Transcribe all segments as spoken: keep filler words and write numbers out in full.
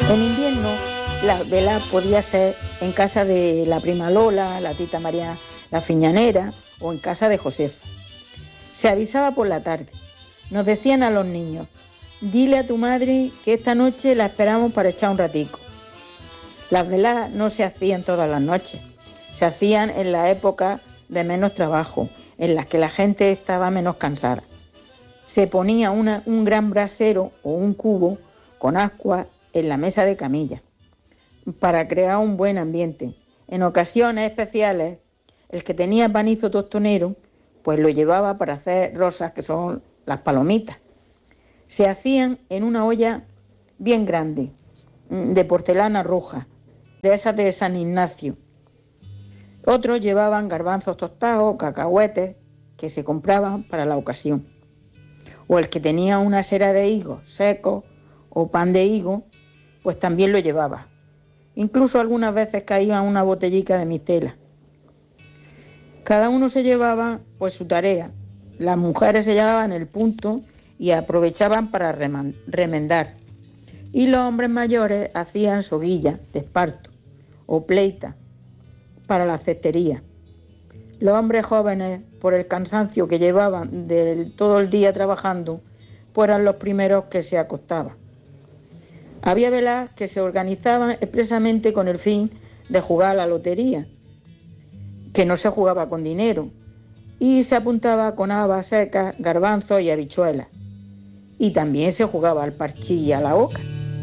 En invierno, la vela podía ser en casa de la prima Lola, la tita María la Fiñanera o en casa de Josefa. Se avisaba por la tarde. Nos decían a los niños: dile a tu madre que esta noche la esperamos para echar un ratico. Las velas no se hacían todas las noches, se hacían en la época de menos trabajo, en las que la gente estaba menos cansada. Se ponía una, un gran brasero o un cubo con ascuas en la mesa de camilla para crear un buen ambiente. En ocasiones especiales, el que tenía panizo tostonero, pues lo llevaba para hacer rosas, que son las palomitas. Se hacían en una olla bien grande, de porcelana roja, de esas de San Ignacio. Otros llevaban garbanzos tostados, cacahuetes, que se compraban para la ocasión. O el que tenía una cera de higos secos o pan de higo, pues también lo llevaba. Incluso algunas veces caía una botellica de mistela. Cada uno se llevaba pues su tarea. Las mujeres se llevaban el punto y aprovechaban para remendar. Y los hombres mayores hacían soguilla de esparto o pleita para la cestería. Los hombres jóvenes, por el cansancio que llevaban de todo el día trabajando, pues eran los primeros que se acostaban. Había velas que se organizaban expresamente con el fin de jugar a la lotería, que no se jugaba con dinero, y se apuntaba con habas secas, garbanzos y habichuelas. Y también se jugaba al parchís y a la oca.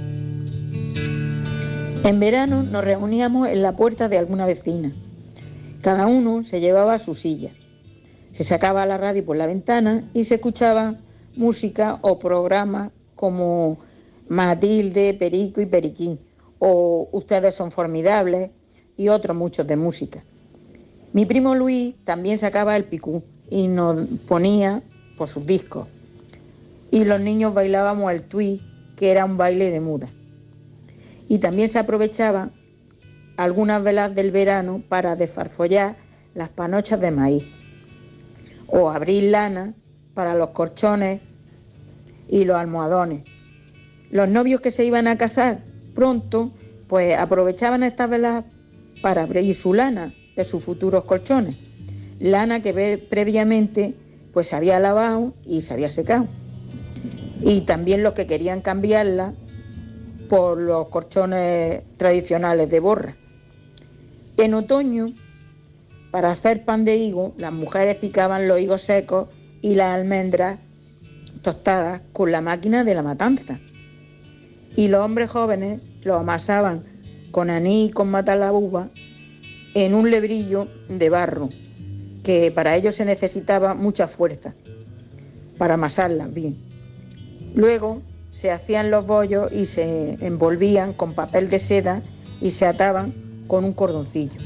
En verano nos reuníamos en la puerta de alguna vecina. Cada uno se llevaba su silla. Se sacaba la radio por la ventana y se escuchaba música o programas como Matilde, Perico y Periquín, o Ustedes son formidables, y otros muchos de música. Mi primo Luis también sacaba el picú y nos ponía por sus discos. Y los niños bailábamos el tui, que era un baile de muda. Y también se aprovechaban algunas velas del verano para desfarfollar las panochas de maíz, o abrir lana para los colchones y los almohadones. Los novios que se iban a casar pronto, pues aprovechaban estas velas para abrir su lana de sus futuros colchones, lana que previamente pues se había lavado y se había secado. Y también los que querían cambiarla por los colchones tradicionales de borra. En otoño, para hacer pan de higo, las mujeres picaban los higos secos y las almendras tostadas con la máquina de la matanza. Y los hombres jóvenes los amasaban con anís y con matalabuba en un lebrillo de barro, que para ello se necesitaba mucha fuerza para amasarlas bien. Luego se hacían los bollos y se envolvían con papel de seda y se ataban con un cordoncillo.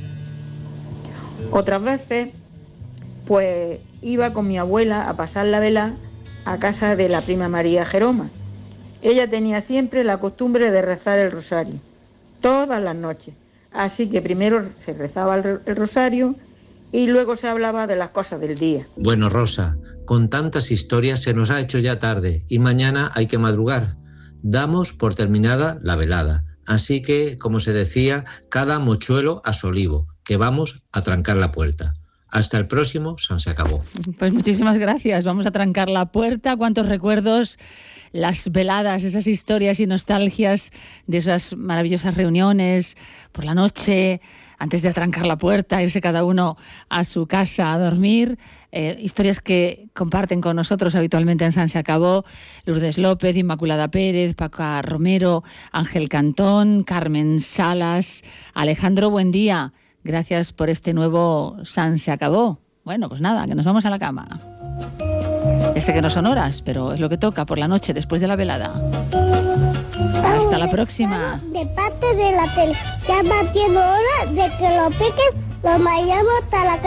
Otras veces, pues iba con mi abuela a pasar la vela a casa de la prima María Jeroma. Ella tenía siempre la costumbre de rezar el rosario, todas las noches. Así que primero se rezaba el, el rosario y luego se hablaba de las cosas del día. Bueno, Rosa, con tantas historias se nos ha hecho ya tarde y mañana hay que madrugar. Damos por terminada la velada. Así que, como se decía, cada mochuelo a su olivo, que vamos a trancar la puerta. Hasta el próximo San Se Acabó. Pues muchísimas gracias. Vamos a trancar la puerta. Cuántos recuerdos, las veladas, esas historias y nostalgias de esas maravillosas reuniones por la noche, antes de trancar la puerta, irse cada uno a su casa a dormir. Eh, historias que comparten con nosotros habitualmente en San Se Acabó Lourdes López, Inmaculada Pérez, Paca Romero, Ángel Cantón, Carmen Salas, Alejandro Buendía. Gracias por este nuevo San Se Acabó. Bueno, pues nada, que nos vamos a la cama. Ya sé que no son horas, pero es lo que toca por la noche después de la velada. Hasta la próxima. De parte de la tele. Ya va siendo hora de que lo piquen, lo vayamos hasta la cama.